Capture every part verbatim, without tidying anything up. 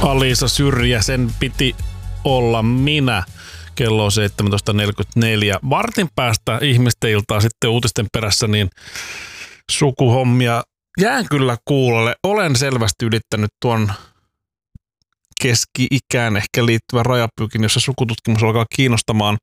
Alisa Syrjä, sen piti olla minä. Kello on seitsemäntoista neljäkymmentäneljä. Vartin päästä ihmisten iltaa sitten uutisten perässä, niin sukuhommia jään kyllä kuulolle. Olen selvästi ylittänyt tuon keski-ikään ehkä liittyvän rajapyykin, jossa sukututkimus alkaa kiinnostamaan.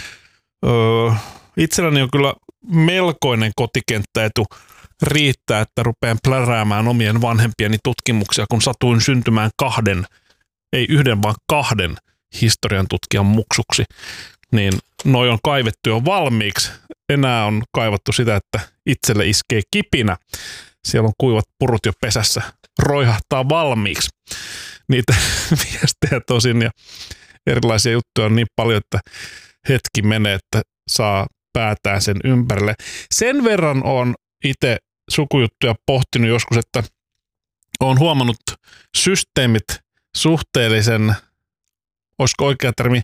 Öö, itselläni on kyllä melkoinen kotikenttäetu. Riittää, että rupean pläräämään omien vanhempieni tutkimuksia, kun satuin syntymään kahden, ei yhden, vaan kahden historian tutkijan muksuksi. Niin noi on kaivettu jo valmiiksi. Enää on kaivattu sitä, että itselle iskee kipinä. Siellä on kuivat purut jo pesässä. Roihahtaa valmiiksi. Niitä viestejä tosin ja erilaisia juttuja on niin paljon, että hetki menee, että saa päätään sen ympärille. Sen verran on itse sukujuttuja pohtinut joskus, että olen huomannut systeemit suhteellisen, olisiko oikea termi,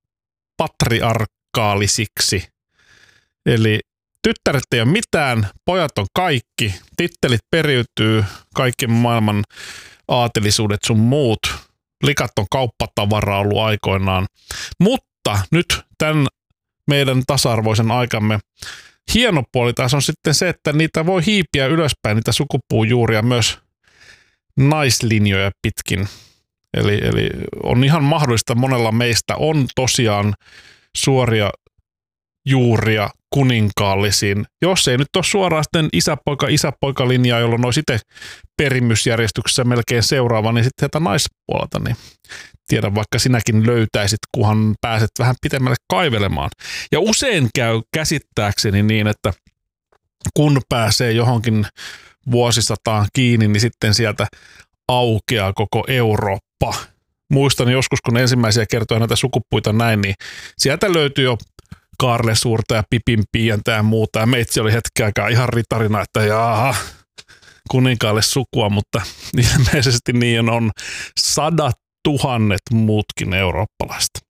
patriarkaalisiksi. Eli tyttäret ei ole mitään, pojat on kaikki, tittelit periytyy, kaikki maailman aatelisuudet sun muut, likat on kauppatavaraa ollut aikoinaan. Mutta nyt tämän meidän tasa-arvoisen aikamme hieno puoli taas on sitten se, että niitä voi hiipiä ylöspäin, niitä sukupuujuuria myös naislinjoja pitkin. Eli, eli on ihan mahdollista, monella meistä on tosiaan suoria juuria kuninkaallisiin. Jos ei nyt ole suoraan sitten isäpoika-isäpoika-linjaa, jolloin olisi itse perimysjärjestyksessä melkein seuraava, niin sitten sieltä naispuolelta, niin tiedän, vaikka sinäkin löytäisit, kunhan pääset vähän pitemmälle kaivelemaan. Ja usein käy käsittääkseni niin, että kun pääsee johonkin vuosisataan kiinni, niin sitten sieltä aukeaa koko Eurooppa. Muistan joskus, kun ensimmäisiä kertoja näitä sukupuita näin, niin sieltä löytyy jo Kaarle Suurta ja Pipin Piiantä ja muuta. Ja meitsi oli hetken aikaa ihan ritarina, että jaha, kuninkaalle sukua, mutta ilmeisesti niin on sadat tuhannet muutkin eurooppalaista.